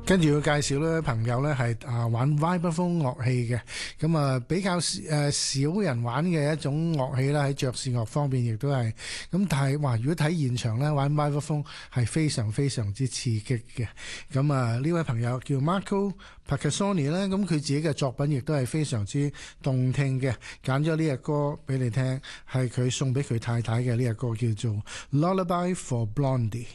跟住要介紹呢位朋友咧係玩 vibraphone 樂器嘅，咁比較少人玩嘅一種樂器啦，喺爵士樂方面亦都係咁。但係如果睇現場咧玩 vibraphone 係非常非常之刺激嘅。咁呢位朋友叫 Marco Pacasoni 咧，咁佢自己嘅作品亦都係非常之動聽嘅。揀咗呢隻歌俾你聽，係佢送俾佢太太嘅呢隻歌，叫做 Lullaby for Blondie。